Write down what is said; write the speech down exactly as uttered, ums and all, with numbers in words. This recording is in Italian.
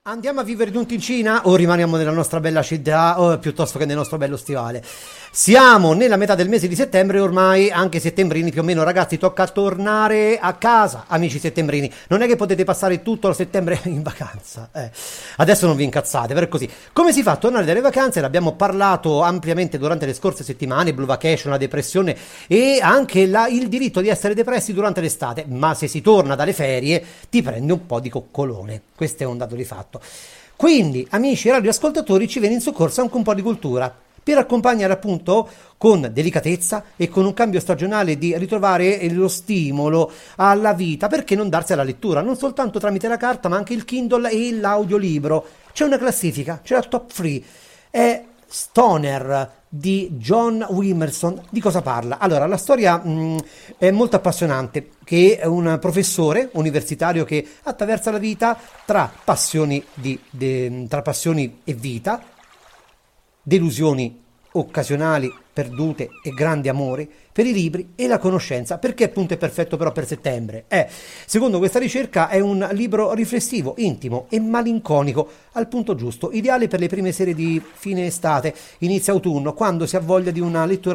Andiamo a vivere giunti in Cina o rimaniamo nella nostra bella città o piuttosto che nel nostro bello stivale? Siamo nella metà del mese di settembre ormai, anche settembrini più o meno, ragazzi, tocca tornare a casa, amici settembrini. Non è che potete passare tutto il settembre in vacanza. Eh. Adesso non vi incazzate, per così. Come si fa a tornare dalle vacanze? L'abbiamo parlato ampiamente durante le scorse settimane, Blue Vacation, la depressione e anche la- il diritto di essere depressi durante l'estate. Ma se si torna dalle ferie ti prende un po' di coccolone. Questo è un dato di fatto. Quindi, amici radioascoltatori, ci viene in soccorso anche un po' di cultura per accompagnare appunto con delicatezza e con un cambio stagionale di ritrovare lo stimolo alla vita. Perché non darsi alla lettura, non soltanto tramite la carta ma anche il Kindle e l'audiolibro? C'è una classifica, c'è la top tre, è Stoner di John Wilmerson. Di cosa parla? Allora, la storia mh, è molto appassionante, che è un professore universitario che attraversa la vita tra passioni, di, de- tra passioni e vita, delusioni occasionali, perdute e grandi amori per i libri e la conoscenza. Perché appunto è perfetto però per settembre? Eh, secondo questa ricerca è un libro riflessivo, intimo e malinconico al punto giusto, ideale per le prime serie di fine estate, inizio autunno, quando si ha voglia di una lettura